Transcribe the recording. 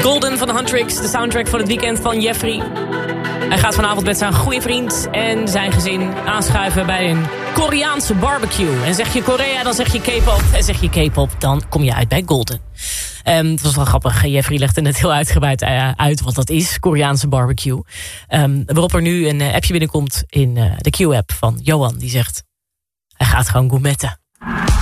Golden van de Huntrix, de soundtrack van het weekend van Jeffrey. Hij gaat vanavond met zijn goede vriend en zijn gezin aanschuiven bij een Koreaanse barbecue. En zeg je Korea, dan zeg je K-pop. En zeg je K-pop, dan kom je uit bij Golden. Het was wel grappig. Jeffrey legde het heel uitgebreid uit wat dat is, Koreaanse barbecue. Waarop er nu een appje binnenkomt in de Q-app van Johan. Die zegt, hij gaat gewoon gourmetten.